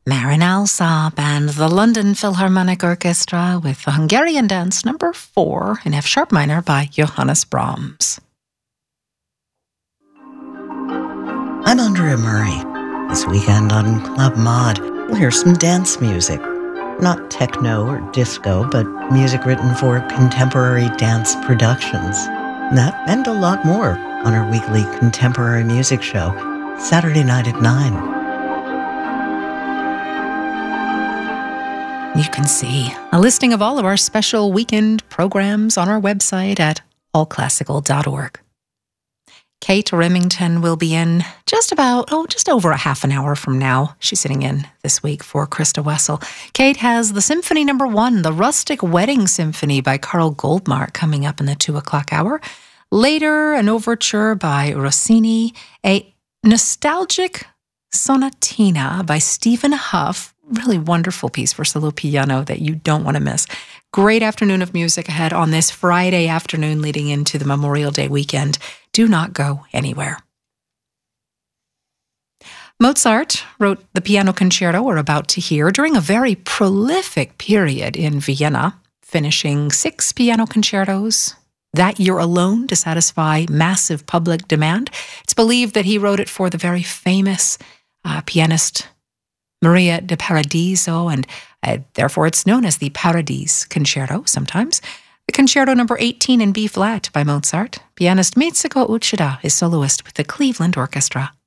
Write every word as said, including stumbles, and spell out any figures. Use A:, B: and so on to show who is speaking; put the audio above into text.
A: Marin Alsop and the London Philharmonic Orchestra with the Hungarian Dance number four in F sharp minor by Johannes Brahms.
B: I'm Andrea Murray. This weekend on Club Mod, we'll hear some dance music. Not techno or disco, but music written for contemporary dance productions. That and a lot more on our weekly contemporary music show, Saturday night at nine.
A: You can see a listing of all of our special weekend programs on our website at all classical dot org. Kate Remington will be in just about, oh, just over a half an hour from now. She's sitting in this week for Krista Wessel. Kate has the Symphony Number One, the Rustic Wedding Symphony by Karl Goldmark, coming up in the two o'clock hour. Later, an overture by Rossini, a nostalgic sonatina by Stephen Huff. Really wonderful piece for solo piano that you don't want to miss. Great afternoon of music ahead on this Friday afternoon leading into the Memorial Day weekend. Do not go anywhere. Mozart wrote the piano concerto we're about to hear during a very prolific period in Vienna, finishing six piano concertos that year alone to satisfy massive public demand. It's believed that he wrote it for the very famous uh, pianist Maria de Paradiso, and uh, therefore it's known as the Paradise Concerto sometimes. The Concerto number eighteen in B-flat by Mozart. Pianist Mitsuko Uchida is soloist with the Cleveland Orchestra.